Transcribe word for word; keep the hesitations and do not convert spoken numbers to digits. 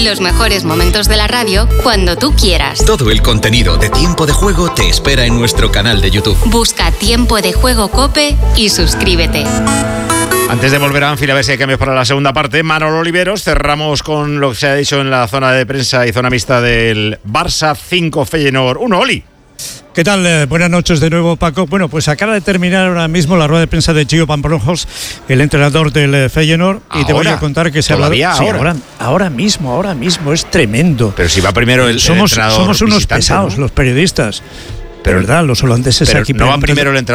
Los mejores momentos de la radio cuando tú quieras. Todo el contenido de Tiempo de Juego te espera en nuestro canal de YouTube. Busca Tiempo de Juego COPE y suscríbete. Antes de volver a Anfield, a ver si hay cambios para la segunda parte, Manolo Oliveros, cerramos con lo que se ha dicho en la zona de prensa y zona mixta del Barça cinco, Feyenoord uno. Oli. ¿Qué tal? Eh, buenas noches de nuevo, Paco. Bueno, pues acaba de terminar ahora mismo la rueda de prensa de Gio Van Bronckhorst, el entrenador del eh, Feyenoord, y te voy a contar que se ha hablado... ¿Todavía sí, ahora? ahora, ahora mismo, ahora mismo, es tremendo. Pero si va primero el, somos, el entrenador Somos unos visitante, pesados, ¿no? los periodistas. Pero, ¿verdad? Los holandeses Pero aquí... no va primero el entrenador